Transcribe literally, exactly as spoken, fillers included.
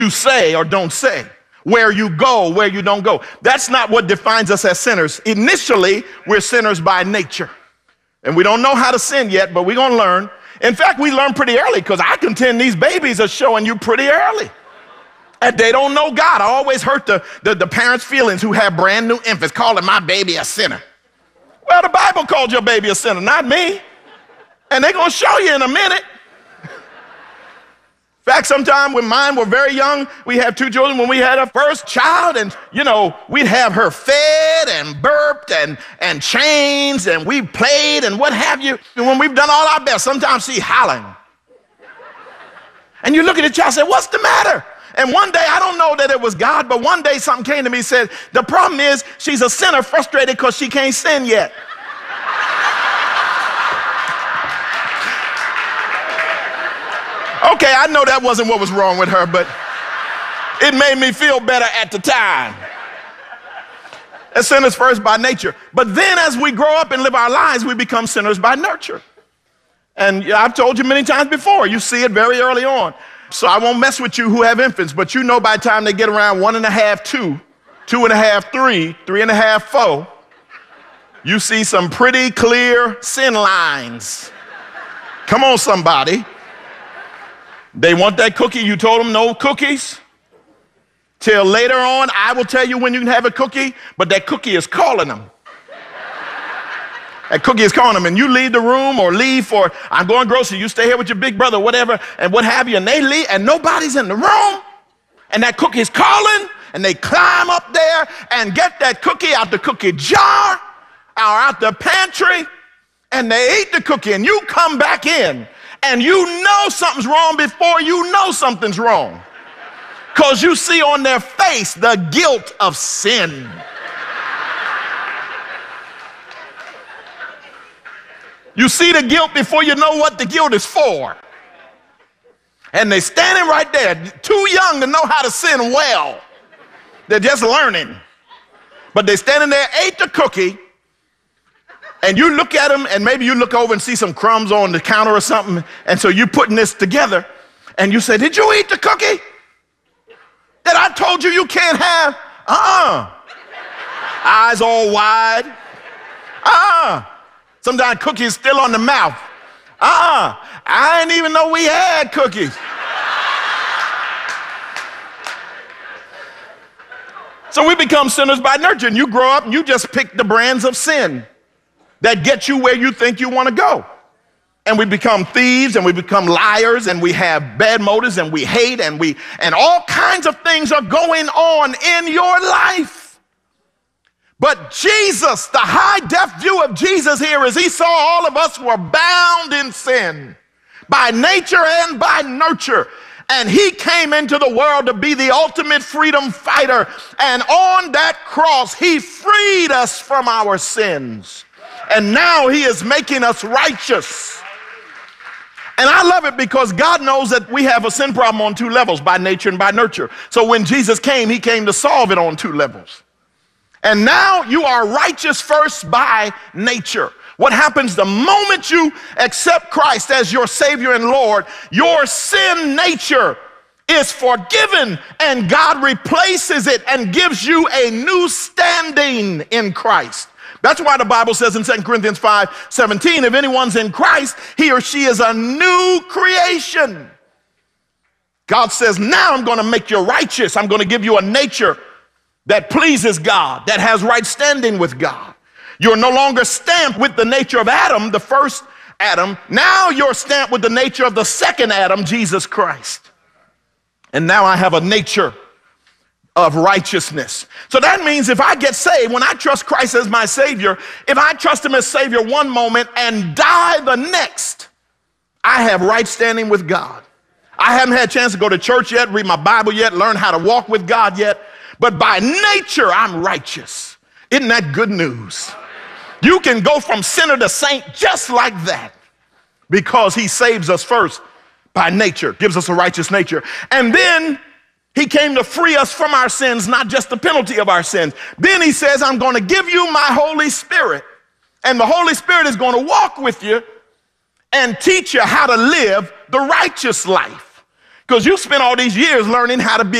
you say or don't say, where you go, where you don't go. That's not what defines us as sinners. Initially, we're sinners by nature. And we don't know how to sin yet, but we're going to learn. In fact, we learn pretty early, because I contend these babies are showing you pretty early. And they don't know God. I always hurt the, the, the parents' feelings who have brand new infants, calling my baby a sinner. Well, the Bible called your baby a sinner, not me. And they're going to show you in a minute. In fact, sometime when mine were very young, we had two children, when we had our first child, and, you know, we'd have her fed and burped and, and changed, and we played and what have you. And when we've done all our best, sometimes she's howling. And you look at the child and say, what's the matter? And one day, I don't know that it was God, but one day something came to me and said, the problem is she's a sinner, frustrated because she can't sin yet. Okay, I know that wasn't what was wrong with her, but it made me feel better at the time. As sinners first by nature. But then as we grow up and live our lives, we become sinners by nurture. And I've told you many times before, you see it very early on. So I won't mess with you who have infants, but you know by the time they get around one and a half, two, two and a half, three, three and a half, four, you see some pretty clear sin lines. Come on, somebody. They want that cookie. You told them no cookies. Till later on, I will tell you when you can have a cookie, but that cookie is calling them. That cookie is calling them, and you leave the room or leave for, I'm going grocery, you stay here with your big brother, whatever, and what have you, and they leave, and nobody's in the room, and that cookie is calling, and they climb up there and get that cookie out the cookie jar or out the pantry, and they eat the cookie, and you come back in, and you know something's wrong before you know something's wrong. Because you see on their face the guilt of sin. You see the guilt before you know what the guilt is for. And they're standing right there, too young to know how to sin well. They're just learning. But they're standing there, ate the cookie, and you look at them, and maybe you look over and see some crumbs on the counter or something, and so you're putting this together, and you say, did you eat the cookie that I told you you can't have? Uh-uh. Eyes all wide. Uh-uh. Sometimes cookies still on the mouth. Uh-uh. I didn't even know we had cookies. So we become sinners by nurture, and you grow up and you just pick the brands of sin that get you where you think you want to go. And we become thieves, and we become liars, and we have bad motives, and we hate, and we and all kinds of things are going on in your life. But Jesus, the high-def view of Jesus here is he saw all of us were bound in sin by nature and by nurture. And he came into the world to be the ultimate freedom fighter. And on that cross, he freed us from our sins. And now he is making us righteous. And I love it because God knows that we have a sin problem on two levels, by nature and by nurture. So when Jesus came, he came to solve it on two levels. And now you are righteous first by nature. What happens the moment you accept Christ as your Savior and Lord, your sin nature is forgiven, and God replaces it and gives you a new standing in Christ. That's why the Bible says in Second Corinthians five seventeen, if anyone's in Christ, he or she is a new creation. God says, now I'm going to make you righteous. I'm going to give you a nature that pleases God, that has right standing with God. You're no longer stamped with the nature of Adam, the first Adam. Now you're stamped with the nature of the second Adam, Jesus Christ. And now I have a nature of righteousness. So that means if I get saved, when I trust Christ as my Savior, if I trust him as Savior one moment and die the next, I have right standing with God. I haven't had a chance to go to church yet, read my Bible yet, learn how to walk with God yet, but by nature I'm righteous. Isn't that good news? You can go from sinner to saint just like that because he saves us first by nature, gives us a righteous nature. And then he came to free us from our sins, not just the penalty of our sins. Then he says, I'm going to give you my Holy Spirit. And the Holy Spirit is going to walk with you and teach you how to live the righteous life. Because you spent all these years learning how to be